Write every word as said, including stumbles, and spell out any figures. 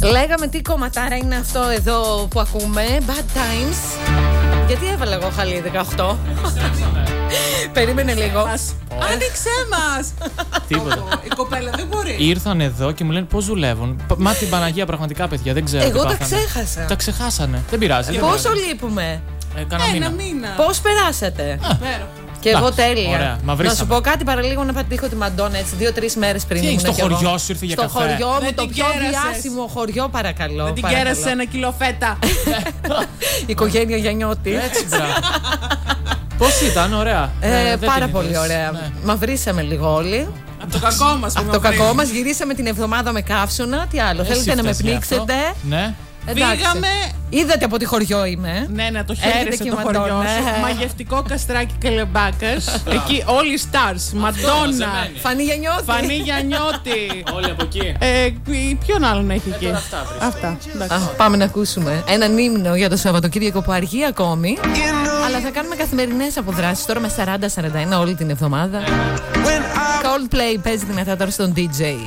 Λέγαμε τι κομματάρα είναι αυτό εδώ που ακούμε. Bad Times. Γιατί έβαλα εγώ χαλί δεκαοκτώ. Περίμενε λίγο. Άνοιξέ μας. Τίποτα. Η κοπέλα δεν μπορεί. Ήρθαν εδώ και μου λένε πώς δουλεύουν. Μα την Παναγία πραγματικά, παιδιά, δεν ξέρω. Εγώ τα ξέχασα. Τα ξεχάσανε. Δεν πειράζει. Πόσο λείπουμε? Ε, Κάνα μήνα. μήνα. Πώς περάσατε? Και εγώ τέλεια. Ωραία, να σου πω κάτι παραλίγο να πατήχω τη Μαντόνα έτσι δύο-τρει μέρες πριν. Τι, στο χωριό σου ήρθε για στο καφέ? Στο χωριό μου, δεν το πιο κέρασες. Διάσημο χωριό, παρακαλώ. Δεν την κέρασε ένα κιλό φέτα. Οικογένεια Γιαννιώτη. Έτσι, μπράβο. Πώς ήταν, ωραία. Ε, ε, πάρα πολύ ωραία. Ναι. Μαυρίσαμε λίγο όλοι. Από το κακό μας. Από το κακό μας. Γυρίσαμε την εβδομάδα με καύσωνα. Τι άλλο, εσύ θέλετε να με πνίξετε? Ναι. Πήγαμε. Είδατε από τι χωριό είμαι. Ναι, να το χαίρεσε το χωριό σου. Μαγευτικό καστράκι Καλεμπάκας. Εκεί όλοι οι stars. Μαντόνα. Φανή Γιαννιώτη. Φανή Γιαννιώτη. Όλοι από εκεί. Ποιον άλλον έχει εκεί? Αυτά. Πάμε να ακούσουμε έναν ύμνο για το Σαββατοκύριακο που αργεί ακόμη. Αλλά θα κάνουμε καθημερινές αποδράσεις τώρα με σαράντα σαράντα ένα όλη την εβδομάδα. Coldplay παίζει δυνατά τώρα στον ντι τζέι.